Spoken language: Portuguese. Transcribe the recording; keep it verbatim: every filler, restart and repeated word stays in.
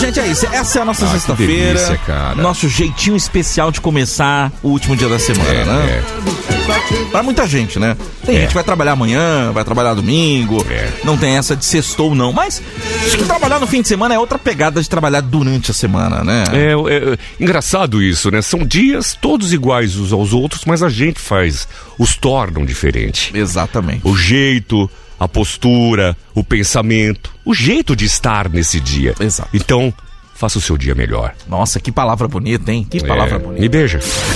gente, é isso. Essa é a nossa Ah, sexta-feira. delícia, cara. Nosso jeitinho especial de começar o último dia da semana, É, né? é. Pra muita gente, né? Tem É. gente que vai trabalhar amanhã, vai trabalhar domingo. É. Não tem essa de sextou, não. Mas acho que trabalhar no fim de semana é outra pegada de trabalhar durante a semana, né? É, é, é engraçado isso, né? São dias todos iguais uns aos outros, mas a gente faz, os tornam diferente. Exatamente. O jeito, a postura, o pensamento, o jeito de estar nesse dia. Exato. Então, faça o seu dia melhor. Nossa, que palavra bonita, hein? Que palavra É, bonita. me beija.